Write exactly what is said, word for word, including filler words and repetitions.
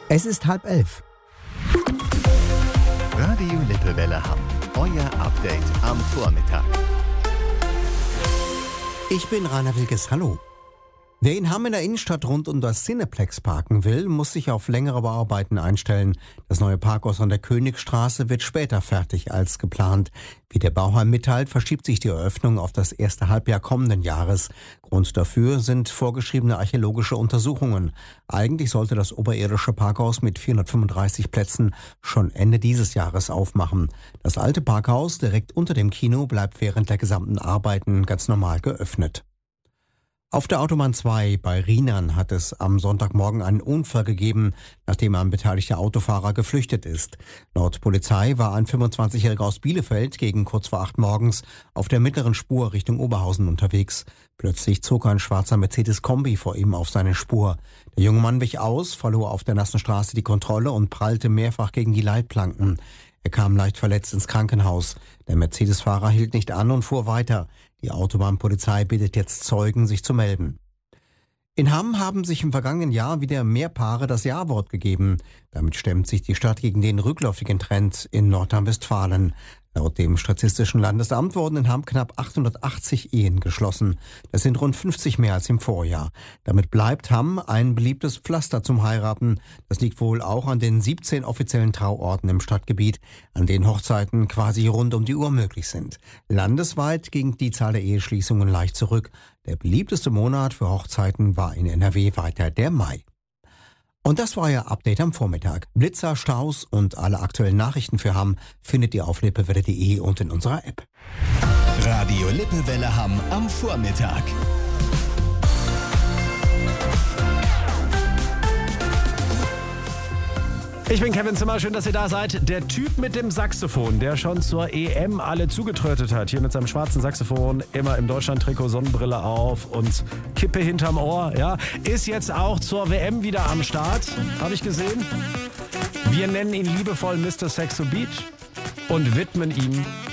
Es ist halb elf. Radio Lippewelle Hamm. Euer Update am Vormittag. Ich bin Rainer Wilkes. Hallo. Wer in Hamm in der Innenstadt rund um das Cineplex parken will, muss sich auf längere Bauarbeiten einstellen. Das neue Parkhaus an der Königstraße wird später fertig als geplant. Wie der Bauherr mitteilt, verschiebt sich die Eröffnung auf das erste Halbjahr kommenden Jahres. Grund dafür sind vorgeschriebene archäologische Untersuchungen. Eigentlich sollte das oberirdische Parkhaus mit vierhundertfünfunddreißig Plätzen schon Ende dieses Jahres aufmachen. Das alte Parkhaus direkt unter dem Kino bleibt während der gesamten Arbeiten ganz normal geöffnet. Auf der Autobahn zwei bei Rheinern hat es am Sonntagmorgen einen Unfall gegeben, nachdem ein beteiligter Autofahrer geflüchtet ist. Laut Polizei war ein fünfundzwanzigjähriger aus Bielefeld gegen kurz vor acht morgens auf der mittleren Spur Richtung Oberhausen unterwegs. Plötzlich zog ein schwarzer Mercedes-Kombi vor ihm auf seine Spur. Der junge Mann wich aus, verlor auf der nassen Straße die Kontrolle und prallte mehrfach gegen die Leitplanken. Er kam leicht verletzt ins Krankenhaus. Der Mercedes-Fahrer hielt nicht an und fuhr weiter. Die Autobahnpolizei bittet jetzt Zeugen, sich zu melden. In Hamm haben sich im vergangenen Jahr wieder mehr Paare das Ja-Wort gegeben. Damit stemmt sich die Stadt gegen den rückläufigen Trend in Nordrhein-Westfalen. Laut dem Statistischen Landesamt wurden in Hamm knapp achthundertachtzig Ehen geschlossen. Das sind rund fünfzig mehr als im Vorjahr. Damit bleibt Hamm ein beliebtes Pflaster zum Heiraten. Das liegt wohl auch an den siebzehn offiziellen Trauorten im Stadtgebiet, an denen Hochzeiten quasi rund um die Uhr möglich sind. Landesweit ging die Zahl der Eheschließungen leicht zurück. Der beliebteste Monat für Hochzeiten war in N R W weiter der Mai. Und das war euer Update am Vormittag. Blitzer, Staus und alle aktuellen Nachrichten für Hamm findet ihr auf lippewelle punkt de und in unserer App. Radio Lippewelle Hamm am Vormittag. Ich bin Kevin Zimmer, schön, dass ihr da seid. Der Typ mit dem Saxophon, der schon zur E M alle zugetrötet hat, hier mit seinem schwarzen Saxophon, immer im Deutschland-Trikot, Sonnenbrille auf und Kippe hinterm Ohr, ja, ist jetzt auch zur W M wieder am Start, habe ich gesehen. Wir nennen ihn liebevoll Mister Saxo Beat und widmen ihm